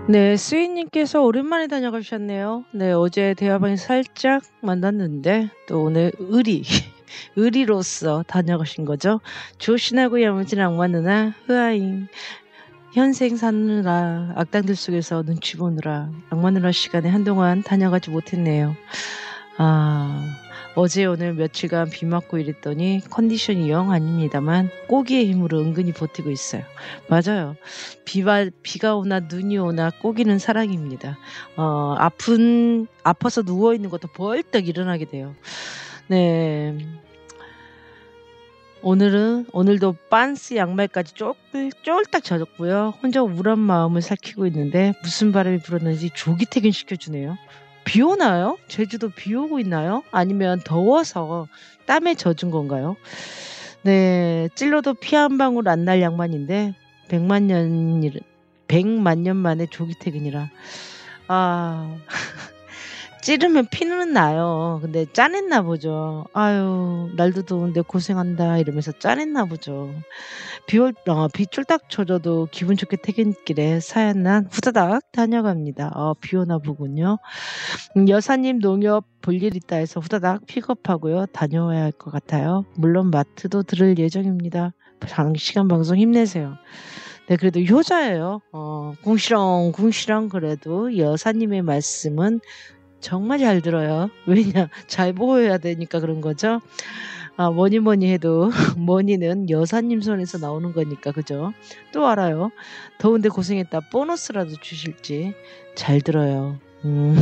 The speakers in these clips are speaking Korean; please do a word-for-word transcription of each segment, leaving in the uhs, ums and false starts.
네. 스윗님께서 오랜만에 다녀가셨네요. 네. 어제 대화방에서 살짝 만났는데 또 오늘 의리, 의리로서 다녀가신 거죠. 조신하고 야무진 악마 누나 흐아잉. 현생 사느라 악당들 속에서 눈치 보느라 악마 누나 시간에 한동안 다녀가지 못했네요. 아. 어제 오늘 며칠간 비 맞고 이랬더니 컨디션이 영 아닙니다만 꼬기의 힘으로 은근히 버티고 있어요. 맞아요. 비와 비가 오나 눈이 오나 꼬기는 사랑입니다. 어 아픈 아파서 누워 있는 것도 벌떡 일어나게 돼요. 네. 오늘은 오늘도 빤스 양말까지 쪼글 쫄딱 젖었고요. 혼자 우울한 마음을 삭히고 있는데 무슨 바람이 불었는지 조기퇴근 시켜주네요. 비 오나요? 제주도 비 오고 있나요? 아니면 더워서 땀에 젖은 건가요? 네. 찔러도 피 한 방울 안 날 양반인데 백만 년일 백만 년 만에 조기퇴근이라 아. 찌르면 피는 나요. 근데 짠했나 보죠. '아유 날도 더운데 고생한다.' 이러면서 짠했나 보죠. 비 올 어 비 쫄딱 젖어도 기분 좋게 퇴근길에 사연난 후다닥 다녀갑니다. 어 비 오나 보군요. 음 여사님 농협 볼일 있다 해서 후다닥 픽업하고요. 다녀와야 할 것 같아요. 물론 마트도 들를 예정입니다. 장시간 방송 힘내세요. 네. 그래도 효자예요. 어 궁시렁궁시렁 그래도 여사님의 말씀은 정말 잘 들어요. 왜냐? 잘 보여야 되니까 그런 거죠. 아 뭐니 뭐니 해도 머니는 여사님 손에서 나오는 거니까 그죠? 또 알아요. 더운데 고생했다 보너스라도 주실지 잘 들어요. 음.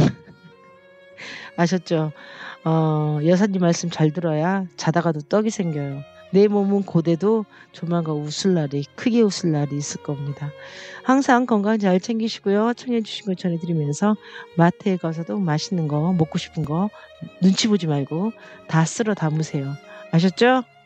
아셨죠? 어 여사님 말씀 잘 들어야 자다가도 떡이 생겨요. 내 몸은 고돼도 조만간 웃을 날이 크게 웃을 날이 있을 겁니다. 항상 건강 잘 챙기시고요. 청해 주신 거 전해 드리면서 마트에 가서도 맛있는 거 먹고 싶은 거 눈치 보지 말고 다 쓸어 담으세요. 아셨죠?